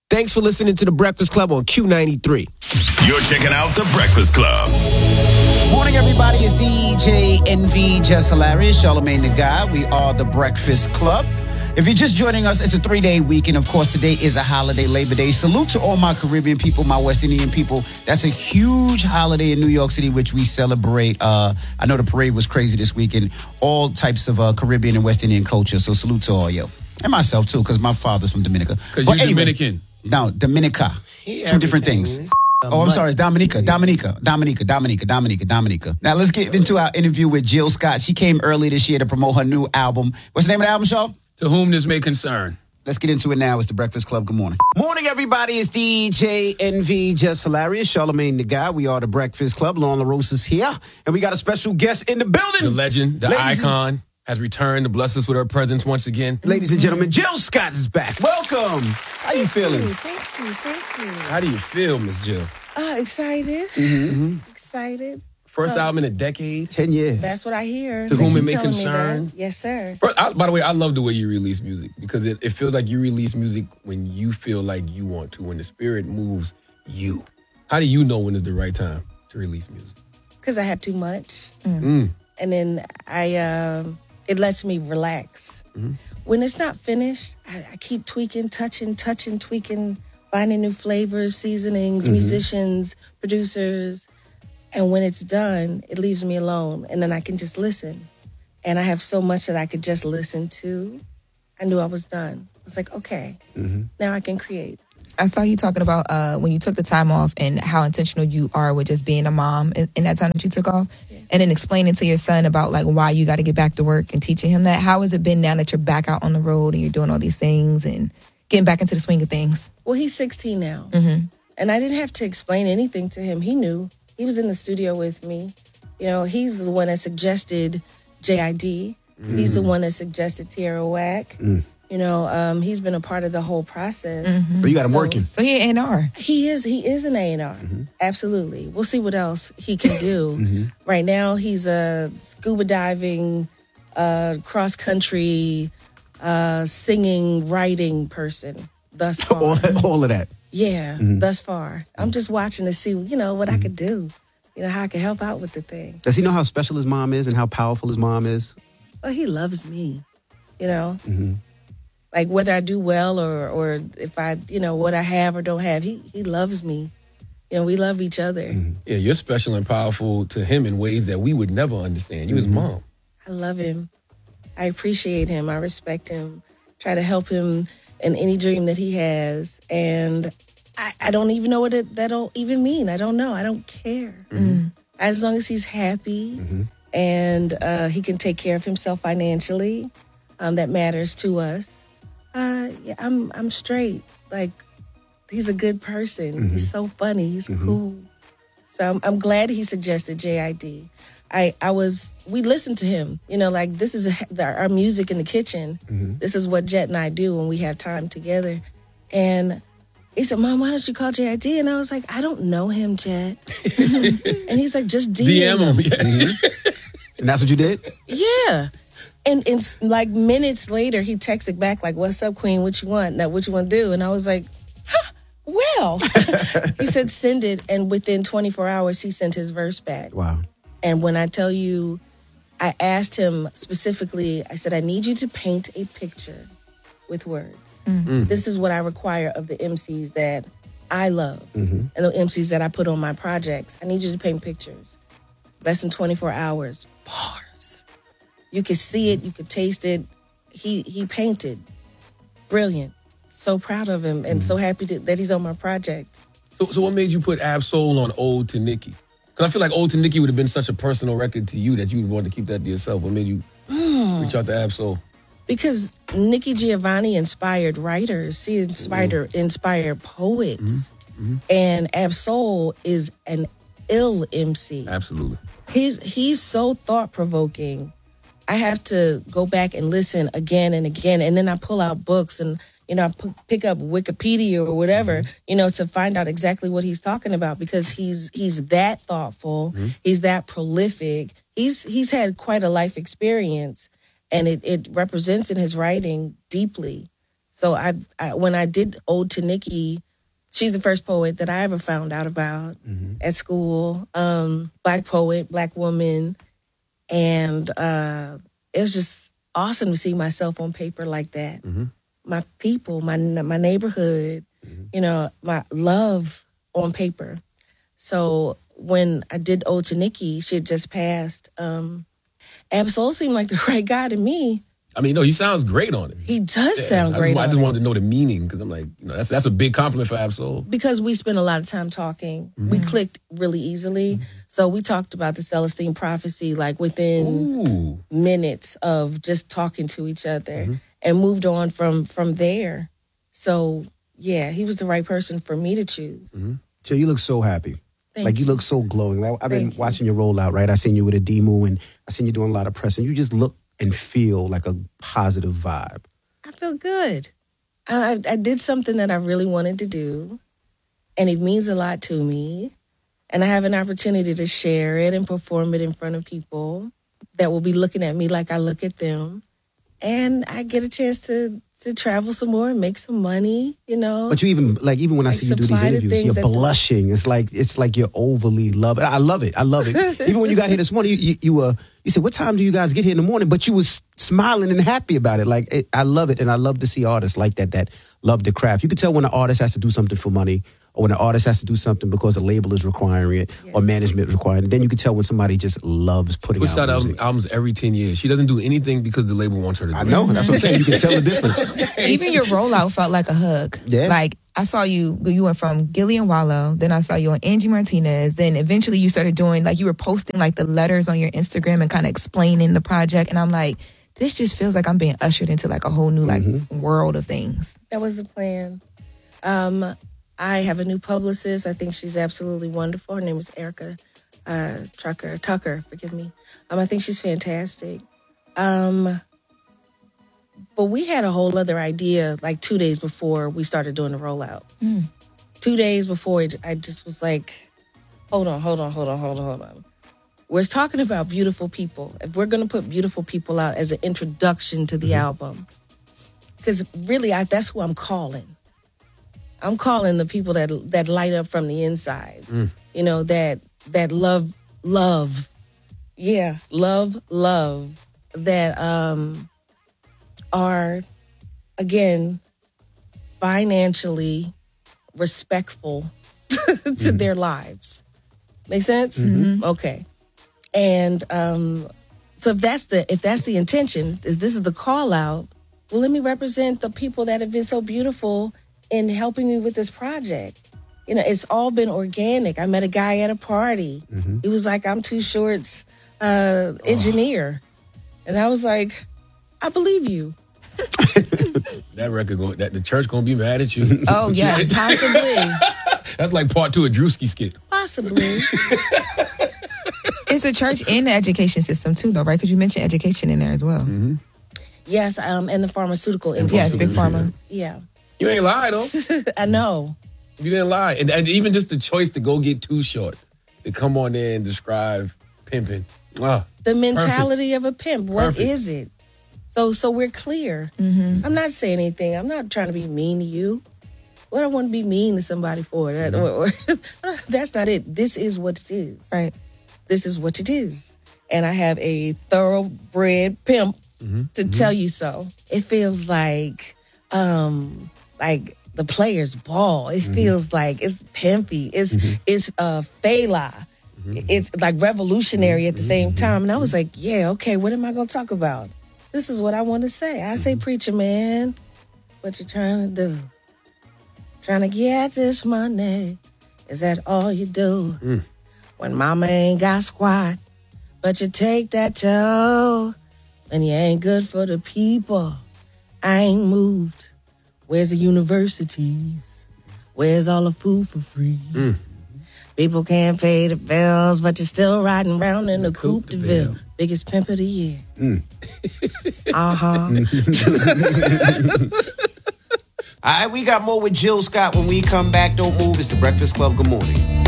Thanks for listening to The Breakfast Club on Q93. You're checking out The Breakfast Club. Morning, everybody. It's DJ NV, Just Hilarious, Charlamagne the Guy. We are The Breakfast Club. If you're just joining us, it's a 3-day weekend. Of course, today is a holiday, Labor Day. Salute to all my Caribbean people, my West Indian people. That's a huge holiday in New York City, which we celebrate. I know the parade was crazy this weekend. All types of Caribbean and West Indian culture. So salute to all you. And myself, too, because my father's from Dominica. Because you're anyway, Dominican. No, Dominica. It's two different things. Oh, I'm sorry. It's Dominica. Now, let's get into our interview with Jill Scott. She came early this year to promote her new album. What's the name of the album, Shaw? To Whom This May Concern. Let's get into it now. It's The Breakfast Club. Good morning. Morning, everybody. It's DJ NV, Just Hilarious, Charlamagne the Guy. We are The Breakfast Club. Lauren LaRosa is here. And we got a special guest in the building. The legend, the icon has returned to bless us with her presence once again. Ladies and gentlemen, Jill Scott is back. Welcome. How you feeling? Thank you. How do you feel, Miss Jill? Excited. Excited. First album in a decade. 10 years. That's what I hear. To Whom It May Concern. Yes, sir. By the way, I love the way you release music because it feels like you release music when you feel like you want to, when the spirit moves you. How do you know when is the right time to release music? Because I have too much. And then it lets me relax. When it's not finished, I keep tweaking, touching, tweaking, finding new flavors, seasonings, musicians, producers. And when it's done, it leaves me alone. And then I can just listen. And I have so much that I could just listen to. I knew I was done. I was like, okay, now I can create. I saw you talking about when you took the time off and how intentional you are with just being a mom in that time that you took off. Yeah. And then explaining to your son about like why you got to get back to work and teaching him that. How has it been now that you're back out on the road and you're doing all these things and getting back into the swing of things? Well, he's 16 now. And I didn't have to explain anything to him. He knew. He was in the studio with me. You know, he's the one that suggested JID. He's the one that suggested Tierra Whack. You know, he's been a part of the whole process. So you got him working. So he an A&R. He is an A&R. Absolutely. We'll see what else he can do. Right now, he's a scuba diving, cross-country, singing, writing person thus far. all of that. Yeah, thus far. I'm just watching to see, you know, what I could do. You know, how I can help out with the thing. Does he know how special his mom is and how powerful his mom is? Well, he loves me, you know. Like whether I do well or if I, you know, what I have or don't have, he loves me. You know, we love each other. Yeah, you're special and powerful to him in ways that we would never understand. You his mom. I love him. I appreciate him. I respect him. Try to help him in any dream that he has. And I don't even know what that'll even mean. I don't know. I don't care. As long as he's happy and he can take care of himself financially, that matters to us. Yeah, I'm straight. Like, he's a good person. He's so funny. He's cool. So I'm glad he suggested JID. We listened to him, you know, like this is our music in the kitchen. This is what Jet and I do when we have time together. And he said, Mom, why don't you call JID? And I was like, I don't know him, Jet. And he's like, just DM him. And that's what you did? Yeah. And like minutes later, he texted back like, what's up, Queen? What you want? Now, what you want to do? And I was like, well. He said, send it. And within 24 hours, he sent his verse back. Wow. And when I tell you, I asked him specifically, I said, I need you to paint a picture with words. This is what I require of the MCs that I love and the MCs that I put on my projects. I need you to paint pictures. Less than 24 hours. Bars. You could see it. You could taste it. He painted. Brilliant. So proud of him and so happy that he's on my project. So what made you put Ab-Soul on Ode to Nikki? Because I feel like Ode to Nikki would have been such a personal record to you that you would want to keep that to yourself. What made you reach out to Ab-Soul? Because Nikki Giovanni inspired writers. She inspired poets. And Ab-Soul is an ill MC. Absolutely. He's so thought-provoking. I have to go back and listen again and again. And then I pull out books and, you know, I pick up Wikipedia or whatever, you know, to find out exactly what he's talking about because he's that thoughtful. He's that prolific. He's had quite a life experience. And it represents in his writing deeply. So I when I did Ode to Nikki, she's the first poet that I ever found out about at school. Black poet, Black woman. And it was just awesome to see myself on paper like that. My people, my neighborhood, my love on paper. So when I did Ode to Nikki, she had just passed. Ab-Soul seemed like the right guy to me. I mean, no, he sounds great on it. He does sound great. I just wanted to know the meaning because I'm like, that's a big compliment for Ab-Soul. Because we spent a lot of time talking. We clicked really easily. So we talked about the Celestine prophecy like within minutes of just talking to each other and moved on from there. So, yeah, he was the right person for me to choose. Jill, you look so happy. Thank you look so glowing. I've been watching your rollout, right? I seen you with a Demu, and I seen you doing a lot of press, and you just look and feel like a positive vibe. I feel good. I did something that I really wanted to do, and it means a lot to me. And I have an opportunity to share it and perform it in front of people that will be looking at me like I look at them. And I get a chance to travel some more and make some money, But you even when I see you do these interviews, you're blushing. It's like you're overly loving. I love it. Even when you got here this morning, you said, "What time do you guys get here in the morning?" But you was smiling and happy about it. I love it, and I love to see artists like that love the craft. You can tell when an artist has to do something for money, or when an artist has to do something because a label is requiring it, or management is requiring it. Then you can tell when somebody just loves putting out music. Albums every 10 years. She doesn't do anything because the label wants her to do it. I know. That's what I'm saying. You can tell the difference. Even your rollout felt like a hug. Yeah. Like, I saw you went from Gillian Wallow, then I saw you on Angie Martinez, then eventually you started doing, you were posting, the letters on your Instagram and kind of explaining the project. And I'm like, this just feels like I'm being ushered into, a whole new, world of things. That was the plan. I have a new publicist. I think she's absolutely wonderful. Her name is Erica Tucker, forgive me. I think she's fantastic. But we had a whole other idea 2 days before we started doing the rollout. 2 days before, I just was like, hold on. We're talking about beautiful people. If we're going to put beautiful people out as an introduction to the album, because really, that's who I'm calling. I'm calling the people that light up from the inside. That love. Yeah, love. That are, again, financially respectful to their lives. Make sense? Okay. And so if that's the intention, this is the call out, well, let me represent the people that have been so beautiful in helping me with this project. It's all been organic. I met a guy at a party. He was like, I'm Too Short's engineer. And I was like, I believe you. That record, the church gonna be mad at you. Oh, yeah, possibly. That's like part 2 of Drewski skit. Possibly. Is the church in the education system too, though, right? Because you mentioned education in there as well. Yes, and the pharmaceutical industry. Yes, Big Pharma. Yeah. You ain't lie, though. I know. You didn't lie. And even just the choice to go get Too Short, to come on there and describe pimping. The mentality of a pimp. What is it? So we're clear. I'm not saying anything. I'm not trying to be mean to you. What I want to be mean to somebody for? That's not it. This is what it is. Right. This is what it is. And I have a thoroughbred pimp to tell you so. It feels like the players ball. It feels like it's pimpy. It's Fela. It's like revolutionary at the same time. And I was like, yeah, okay, what am I going to talk about? This is what I want to say. I say, preacher man, what you trying to do? Trying to get this money. Is that all you do? When mama ain't got squat, but you take that toe, and you ain't good for the people. I ain't moved. Where's the universities? Where's all the food for free? People can't pay the bills, but you're still riding around in the Coupe de Ville. Biggest pimp of the year. All right, we got more with Jill Scott when we come back. Don't move. It's The Breakfast Club. Good morning.